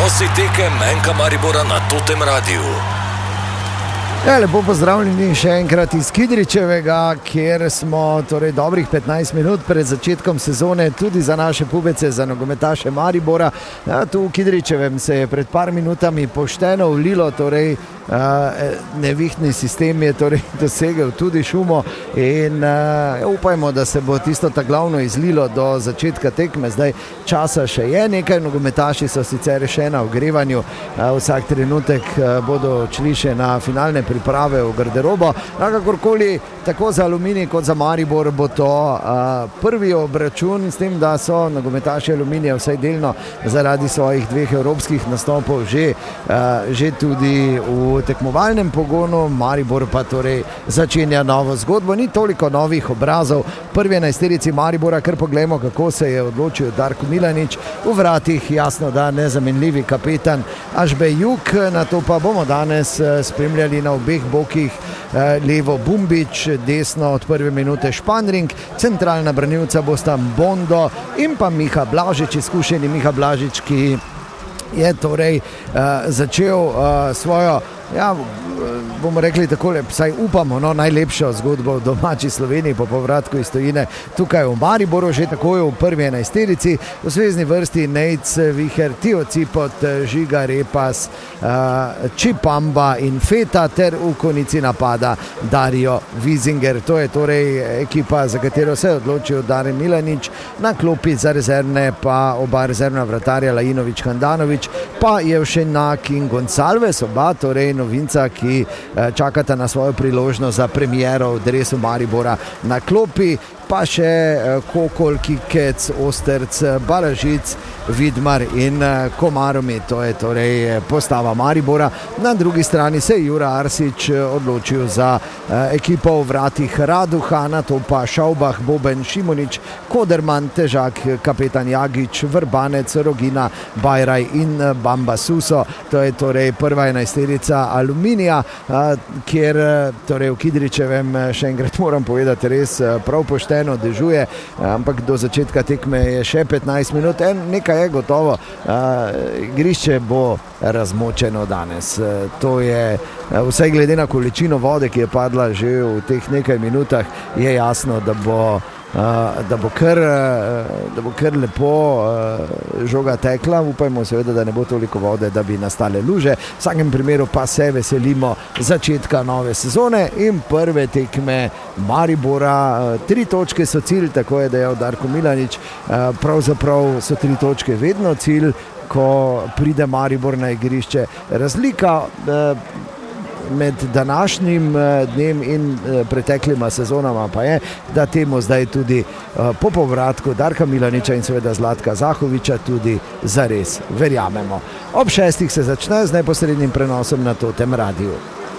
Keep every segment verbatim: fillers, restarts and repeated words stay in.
Prenosi tekem M K Maribora na Totem Radiu. Ja, lepo pozdravljeni še enkrat iz Kidričevega, kjer smo torej dobrih petnajst minut pred začetkom sezone tudi za naše pubece, za nogometaše Maribora. Ja, tu v Kidričevem se je pred par minutami pošteno vlilo, torej uh, nevihtni sistem je torej dosegel tudi šumo in uh, upajmo, da se bo tisto ta glavno izlilo do začetka tekme. Zdaj časa še je nekaj, nogometaši so sicer še na ogrevanju, uh, vsak trenutek uh, bodo odšli še na finalne priprave v garderobo. Kakorkoli, tako za Aluminij kot za Maribor bo to uh, prvi obračun, s tem, da so nogometaši Aluminija vsaj delno zaradi svojih dveh evropskih nastopov že, uh, že tudi v tekmovalnem pogonu. Maribor pa torej začenja novo zgodbo, ni toliko novih obrazov. Prvi enajsterici Maribora, kar poglejmo, kako se je odločil Darko Milanič. V vratih jasno, da nezamenljivi kapetan Ažbe Juk, na to pa bomo danes spremljali na obeh bokih, levo Bumbič, desno od prve minute Španring, centralna branilca bosta Bondo in pa Miha Blažič, izkušeni Miha Blažič, ki je torej uh, začel uh, svojo, ja, bomo rekli takole, saj upamo, no, najlepšo zgodbo v domači Sloveniji po povratku iz tujine tukaj v Mariboru, že takoj v prvi enajsterici, v zvezni vrsti Nejc, Viher, Tio Cipot, Žiga Repas, uh, Čipamba in Feta ter v konici napada Dario Vizinger. To je torej ekipa, za katero se je odločil Dare Milanič, na klopi za rezervne pa oba rezervna vratarja Lajinović, Handanović, pa Jevšenak in Gonsalves, oba torej novinca, ki čakata na svojo priložnost za premiero v dresu Maribora na klopi, pa še Kokol, Kikec, Osterc, Balažic, Vidmar in Komaromi. To je torej postava Maribora. Na drugi strani se je Jura Arsić odločil za ekipo v vratih Raduha, na to pa Šaubah, Boben, Šimonič, Koderman, Težak, kapetan Jagič, Vrbanec, Rogina, Bajraj in Bamba Suso. To je torej prva enajsterica Aluminija, kjer torej v Kidričevem, še enkrat moram povedati, res prav pošteno dežuje, ampak do začetka tekme je še petnajst minut. En, nekaj je gotovo, igrišče bo razmočeno danes. To je vsaj glede na količino vode, ki je padla že v teh nekaj minutah, je jasno, da bo Uh, da bo kar, uh, da bo kar lepo uh, žoga tekla. Upajmo seveda, da ne bo toliko vode, da bi nastale luže. V vsakem primeru pa se veselimo začetka nove sezone in prve tekme Maribora. Uh, tri točke so cilj, tako je dejal Darko Milanič. Uh, pravzaprav so tri točke vedno cilj, ko pride Maribor na igrišče. Razlika uh, med današnjim dnem in preteklima sezonama pa je, da temu zdaj tudi po povratku Darka Milaniča in seveda Zlatka Zahoviča tudi zares verjamemo. Ob šestih se začne z neposrednim prenosom na Totem Radiu.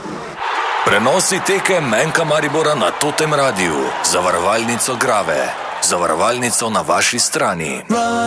Prenosi tekem M K Maribora na Totem Radiu. Zavarovalnico Grave. Zavarovalnico na vaši strani.